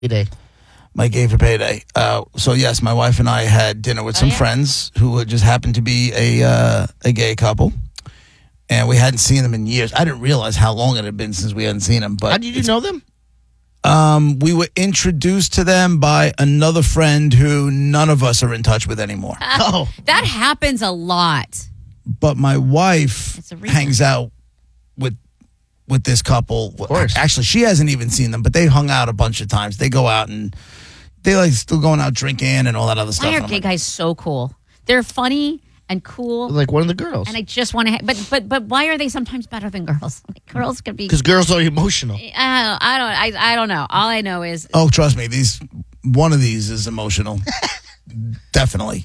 Payday. My gay for payday. So yes, my wife and I had dinner with some friends who just happened to be a gay couple, and we hadn't seen them in years. I didn't realize how long it had been since we hadn't seen them. But how did you know them? We were introduced to them by another friend who none of us are in touch with anymore. That happens a lot. But my wife hangs out with this couple. Of course. Actually, she hasn't even seen them, but they hung out a bunch of times. They go out and they like still going out drinking and all that other stuff. Why are gay guys so cool? They're funny and cool, like one of the girls. And I just want to. But why are they sometimes better than girls? Like, girls can be because girls are emotional. I don't know. All I know is trust me, one of these is emotional, definitely.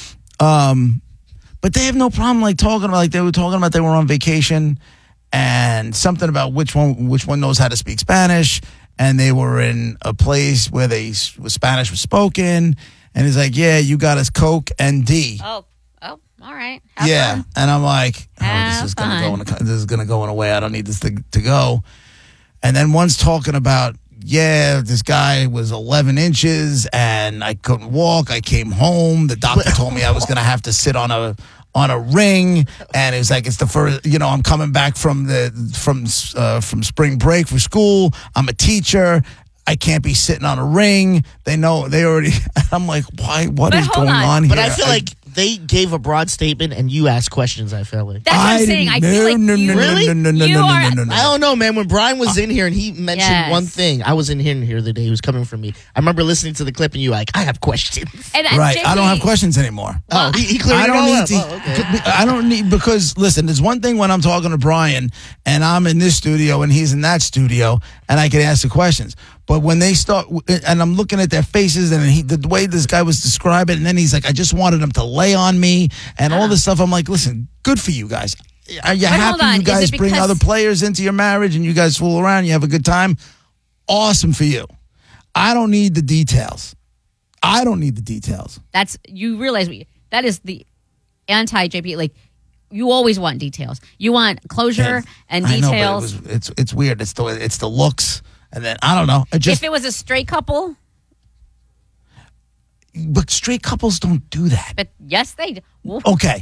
But they have no problem talking about they were talking about they were on vacation and something about which one knows how to speak Spanish. And they were in a place where Spanish was spoken. And he's like, yeah, you got us Coke and D. Oh, all right. Have fun. And I'm like, this is going to go in a way I don't need this to go. And then one's talking about, this guy was 11 inches and I couldn't walk. I came home. The doctor told me I was going to have to sit on a ring, and it was like it's the first. I'm coming back from spring break for school. I'm a teacher. I can't be sitting on a ring. They already. I'm like, why? What is going on here? But I feel like they gave a broad statement, and you asked questions. I felt like that's what I'm saying. I feel like I don't know, man. When Brian was in here and he mentioned one thing, I was in here the other day. He was coming from me. I remember listening to the clip, and you were like, I have questions. Right, I don't have questions anymore. He cleared it all up. Okay. I don't need because listen, there's one thing when I'm talking to Brian and I'm in this studio and he's in that studio and I can ask the questions. But when they start, and I'm looking at their faces, and the way this guy was describing, and then he's like, I just wanted him to lay on me, and all this stuff. I'm like, listen, good for you guys. Are you happy you guys bring other players into your marriage, and you guys fool around, you have a good time? Awesome for you. I don't need the details. You realize that is the anti-JP. Like, you always want details. You want closure and details. I know, but it's weird. It's the looks. And then, I don't know. If it was a straight couple? But straight couples don't do that. But yes, they do. Okay.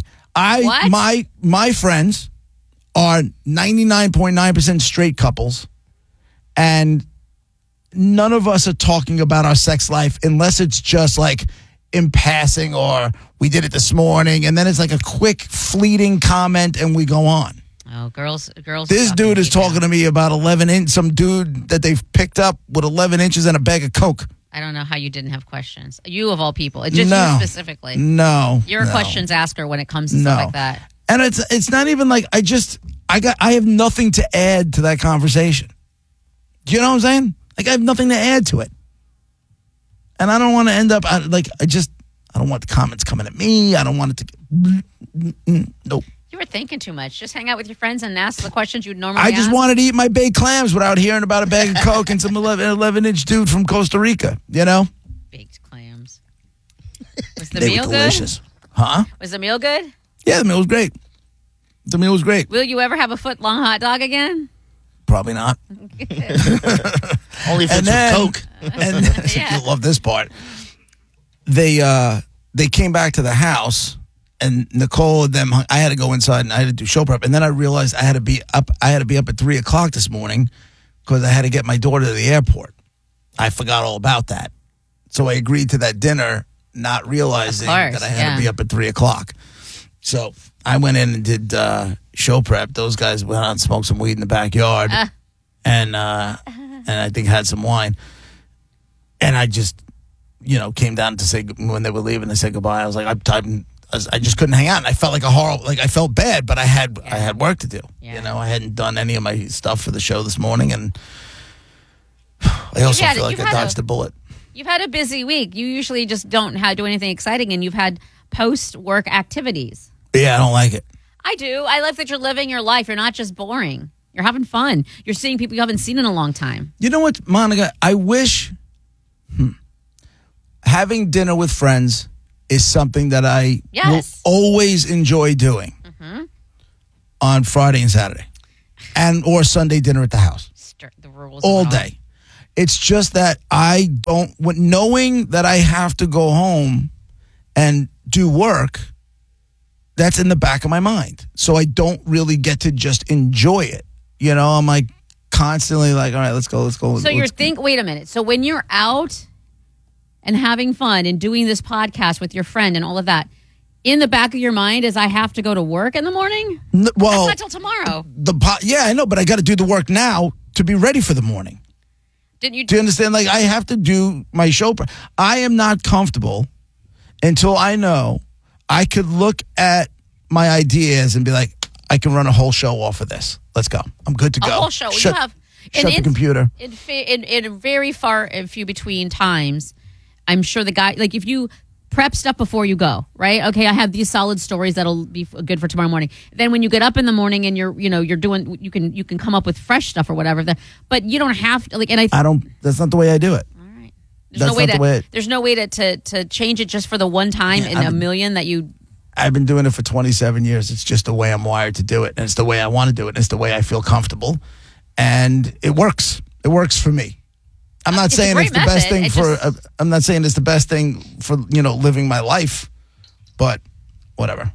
My friends are 99.9% straight couples. And none of us are talking about our sex life unless it's just like in passing or we did it this morning. And then it's like a quick fleeting comment and we go on. Oh, girls. This dude is talking to me about 11 inches. Some dude that they've picked up with 11 inches and a bag of Coke. I don't know how you didn't have questions. You of all people, just you specifically. No, you're a questions asker when it comes to stuff like that. And it's not even like I have nothing to add to that conversation. Do you know what I'm saying? Like I have nothing to add to it, and I don't want to end up I don't want the comments coming at me. I don't want it to. Nope. You were thinking too much. Just hang out with your friends and ask the questions you'd normally ask. I just wanted to eat my baked clams without hearing about a bag of Coke and some 11-inch dude from Costa Rica, Baked clams. Was the meal good? Delicious. Huh? Was the meal good? Yeah, the meal was great. Will you ever have a foot-long hot dog again? Probably not. Only if it's with Coke. And you'll love this part. They came back to the house. And Nicole and them, I had to go inside and I had to do show prep. And then I realized I had to be up at 3:00 this morning because I had to get my daughter to the airport. I forgot all about that. So I agreed to that dinner, not realizing that I had to be up at 3:00. So I went in and did show prep. Those guys went out and smoked some weed in the backyard and I think had some wine. And I just, came down to say, when they were leaving, to say goodbye. I was like, I just couldn't hang out, and I felt I felt bad, but I had work to do. Yeah. I hadn't done any of my stuff for the show this morning, and I also feel like I dodged a bullet. You've had a busy week. You usually just don't do anything exciting, and you've had post-work activities. Yeah, I don't like it. I do. I like that you're living your life. You're not just boring. You're having fun. You're seeing people you haven't seen in a long time. You know what, Monica? I wish having dinner with friends is something that I will always enjoy doing on Friday and Saturday, or Sunday dinner at the house. The rules all day. It's just that knowing that I have to go home and do work, that's in the back of my mind. So I don't really get to just enjoy it. I'm like constantly like, all right, let's go. So wait a minute. So when you're out and having fun and doing this podcast with your friend and all of that, in the back of your mind is I have to go to work in the morning? Well, that's not till tomorrow. Yeah, I know, but I got to do the work now to be ready for the morning. Do you understand? Like, I have to do my show. I am not comfortable until I know I could look at my ideas and be like, I can run a whole show off of this. Let's go. I'm good to go. A whole show. Shut the computer. In very far and few between times, I'm sure the guy, like if you prep stuff before you go, right? Okay, I have these solid stories that'll be good for tomorrow morning. Then when you get up in the morning and you're doing, you can come up with fresh stuff or whatever. But you don't have to That's not the way I do it. All right. There's no way to change it just for the one time in a million that you. I've been doing it for 27 years. It's just the way I'm wired to do it, and it's the way I want to do it, and it's the way I feel comfortable, and it works. It works for me. I'm not saying it's the best thing I'm not saying it's the best thing for living my life, but whatever.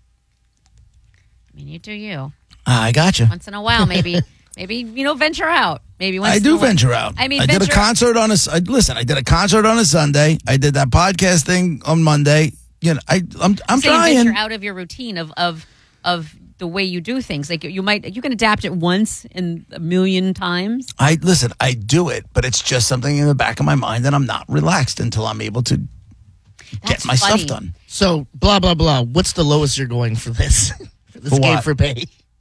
I mean, you do you. I gotcha. Once in a while, maybe venture out. Maybe once I do venture out. I mean, I did a concert on I did a concert on a Sunday. I did that podcast thing on Monday. I'm trying. Venture out of your routine of the way you do things. Like you can adapt it once in a million times. I do it, but it's just something in the back of my mind that I'm not relaxed until I'm able to get my stuff done. So blah blah blah. What's the lowest you're going for this? For game for pay?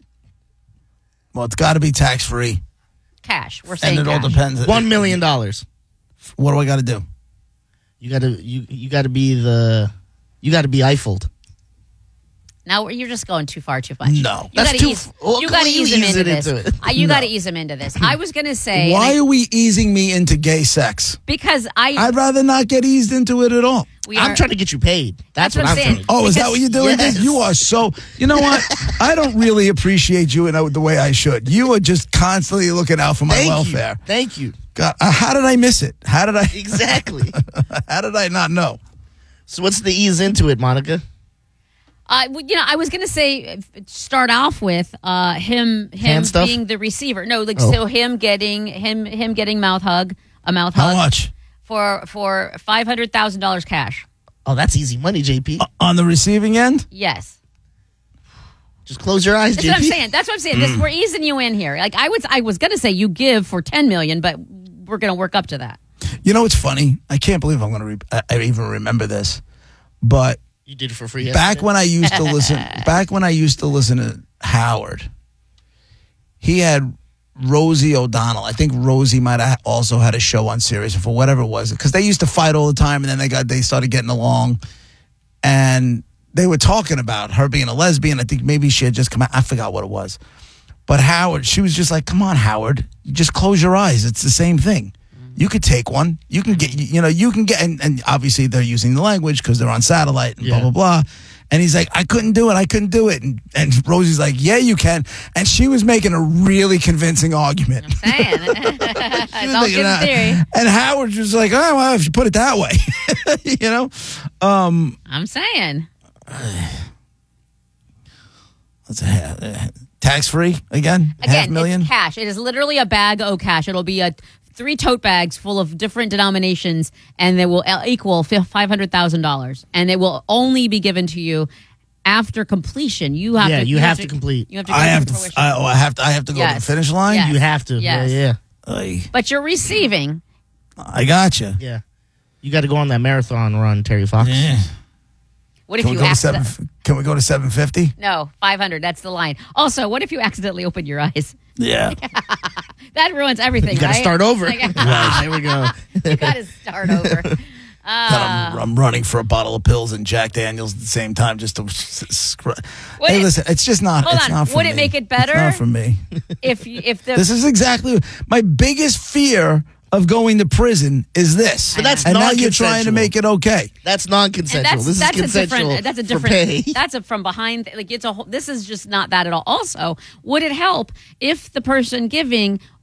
Well, it's got to be tax free. Cash. We're saying and it all depends. $1 million. What do I got to do? You got to be Eiffelled. Now you're just going too far, too much. No, you got to ease him into this. You got to ease him into this. I was going to say, why are we easing me into gay sex? Because I'd rather not get eased into it at all. I'm trying to get you paid. That's what I'm saying. Oh, is that what you're doing? Yes. You are so. You know what? I don't really appreciate you in the way I should. You are just constantly looking out for my welfare. Thank you. God, how did I miss it? How did I exactly? How did I not know? So what's the ease into it, Monica? I was going to say start off with him being the receiver. No, so him getting mouth hug. How much? For $500,000 cash. Oh, that's easy money, JP. On the receiving end? Yes. Just close your eyes, JP. That's what I'm saying. We're easing you in here. Like I was going to say you give for $10 million, but we're going to work up to that. You know, it's funny. I can't believe I even remember this, but. You did it for free. Back when I used to listen to Howard, he had Rosie O'Donnell. I think Rosie might have also had a show on Sirius for whatever it was, because they used to fight all the time, and then they started getting along, and they were talking about her being a lesbian. I think maybe she had just come out. I forgot what it was, but Howard, she was just like, "Come on, Howard, you just close your eyes. It's the same thing." You could take one. You can get, and obviously they're using the language because they're on satellite and blah, blah, blah. And he's like, I couldn't do it. And Rosie's like, yeah, you can. And she was making a really convincing argument. I'm saying. It's all good theory. And Howard was like, oh, well, if you put it that way, I'm saying. Tax free again? $500,000? It's cash. It is literally a bag of cash. It'll be 3 tote bags full of different denominations, and they will equal $500,000. And it will only be given to you after completion. You have to complete. You have to. I have to go to the finish line. Yes. You have to. Yes. Yeah. But you're receiving. I gotcha. Yeah. You got to go on that marathon run, Terry Fox. Yeah. What if Can we go to 750? No, 500. That's the line. Also, what if you accidentally open your eyes? Yeah. That ruins everything. You got to start over. There we go. You got to start over. I'm running for a bottle of pills and Jack Daniels at the same time just to. Listen, it's just not. Hold it's on. not for Would me. it make it better? It's not for me. This is exactly my biggest fear of going to prison is this. But that's and now you're trying to make it okay. That's non-consensual. This is consensual. That's a different. That's a from behind. Like it's a. This is just not that at all. Also, would it help if the person giving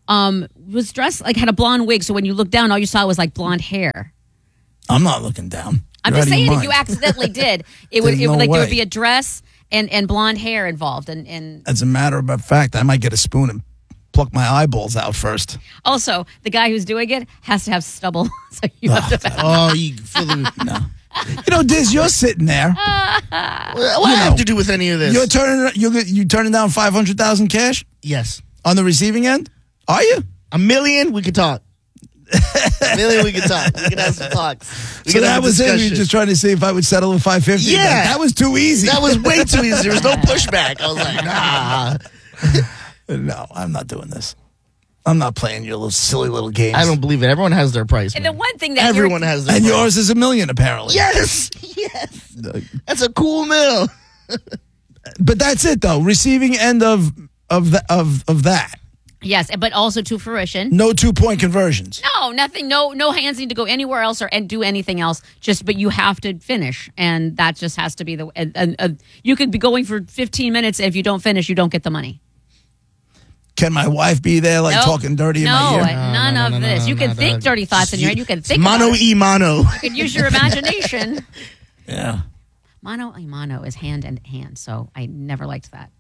was dressed like had a blonde wig. So when you looked down, all you saw was like blonde hair. I'm not looking down. I'm just saying, if you accidentally did, there would be a dress and blonde hair involved. And as a matter of fact, I might get a spoon and pluck my eyeballs out first. Also, the guy who's doing it has to have stubble, so you have to. Oh, you feel the no. You know, Diz, you're sitting there. What do I have to do with any of this? You're turning down $500,000 cash Yes. on the receiving end. Are you? $1 million, we could talk. $1 million, we could talk. We could have some talks. So that was it. You were just trying to see if I would settle with $550. Yeah, that was too easy. That was way too easy. There was no pushback. I was like, nah. No, I'm not doing this. I'm not playing your little silly little games. I don't believe it. Everyone has their price. And man. the one thing that everyone has their and price. yours is $1 million apparently. Yes. That's a cool mill. But that's it though. Receiving end of that. Yes, but also to fruition. No 2-point conversions. No, nothing. No hands need to go anywhere else and do anything else. But you have to finish, and that just has to be the. You could be going for 15 minutes. If you don't finish, you don't get the money. Can my wife be there, talking dirty in my ear? None of this. You can think dirty thoughts in your head. You can think mano y mano. You can use your imagination. Yeah. Mano y mano is hand and hand, so I never liked that.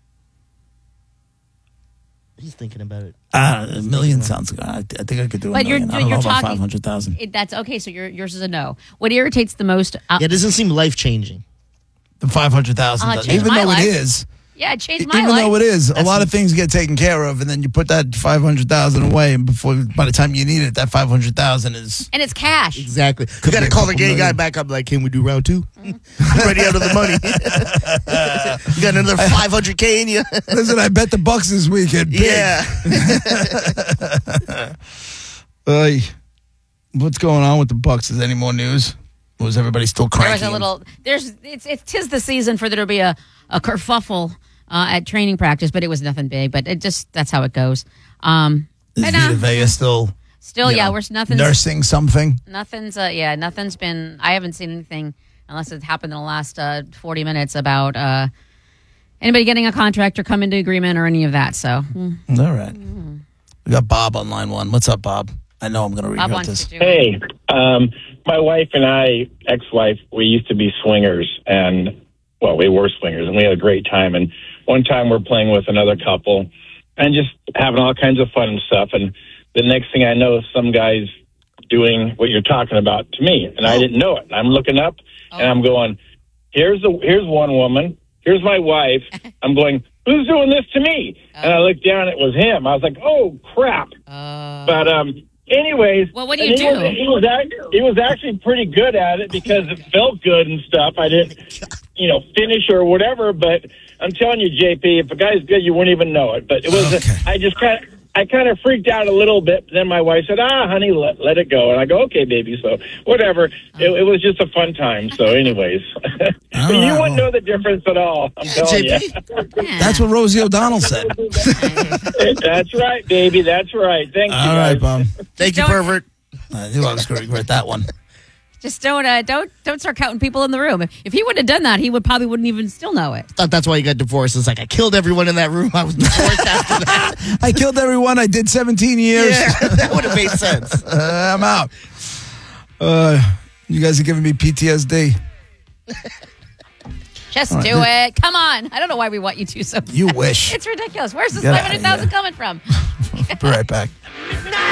He's thinking about it. $1 million sounds good. I think I could do $1 million. I don't know about 500,000. That's okay. So yours is a no. What irritates the most? It doesn't seem life changing. The 500,000, even though it is. Yeah, it changed my life. Even though it is, a lot of things get taken care of, and then you put that 500,000 away, and by the time you need it, that 500,000 is, and it's cash. Exactly. You got to call the gay guy back up. Like, can we do round 2? I'm ready out of the money. You got another 500K in you. Listen, I bet the Bucks this weekend. Big. Yeah. What's going on with the Bucks? Is there any more news? Or is everybody still cranky? There was a little. Tis the season for there to be a kerfuffle at training practice, but it was nothing big. But that's how it goes. Is Vita Vea still? We're nothing nursing something. Nothing's been. I haven't seen anything unless it happened in the last 40 minutes about anybody getting a contract or come into agreement or any of that. So all right, we got Bob on line 1. What's up, Bob? I know I'm going to regret this. Hey, my wife and I, ex-wife, we used to be swingers, and we were swingers, and we had a great time. And one time we're playing with another couple and just having all kinds of fun and stuff. And the next thing I know, some guy's doing what you're talking about to me, and I didn't know it. And I'm looking up, and I'm going, here's one woman, here's my wife. I'm going, who's doing this to me? And I looked down, it was him. I was like, oh, crap. But anyways, well, what do you do? He was actually pretty good at it because it felt good and stuff. I didn't, finish or whatever. But I'm telling you, JP, if a guy's good, you wouldn't even know it. But it was. Okay. I kind of freaked out a little bit. Then my wife said, honey, let it go. And I go, okay, baby. So whatever. It was just a fun time. So anyways, you wouldn't know the difference at all. I'm telling you. That's what Rosie O'Donnell said. That's right, baby. That's right. Thank you. All right, Bob. Thank you, pervert. I knew I was going to regret that one. Just don't start counting people in the room. If he would have done that, he probably wouldn't even still know it. I thought that's why you got divorced. It's like, I killed everyone in that room. I was divorced after that. I killed everyone. I did 17 years. Yeah, that would have made sense. I'm out. You guys are giving me PTSD. Just do it. Come on. I don't know why we want you to. So you wish. It's ridiculous. Where's this 500,000 coming from? Be right back.